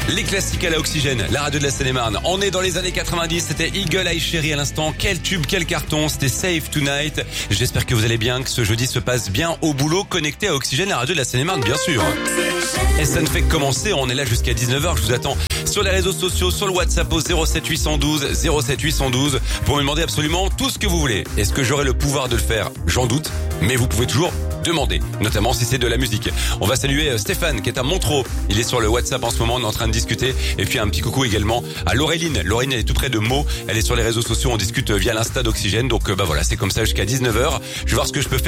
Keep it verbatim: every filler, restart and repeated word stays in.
Les classiques à la Oxygène, la radio de la Seine-et-Marne. On est dans les années quatre-vingt-dix, c'était Eagle Eye Cherry à l'instant. Quel tube, quel carton, c'était Save Tonight. J'espère que vous allez bien, que ce jeudi se passe bien au boulot, connecté à Oxygène, la radio de la Seine-et-Marne, bien sûr. Et ça ne fait que commencer, on est là jusqu'à dix-neuf heures, je vous attends sur les réseaux sociaux, sur le WhatsApp au zéro sept huit un deux zéro sept huit un deux pour me demander absolument tout ce que vous voulez. Est-ce que j'aurai le pouvoir de le faire? J'en doute, mais vous pouvez toujours demander, notamment si c'est de la musique. On va saluer Stéphane qui est à Montreux. Il est sur le WhatsApp en ce moment, on est en train de discuter. Et puis un petit coucou également à Laureline. Laureline, elle est tout près de Meaux. Elle est sur les réseaux sociaux, on discute via l'Insta d'Oxygène. Donc bah voilà, c'est comme ça jusqu'à dix-neuf heures. Je vais voir ce que je peux faire.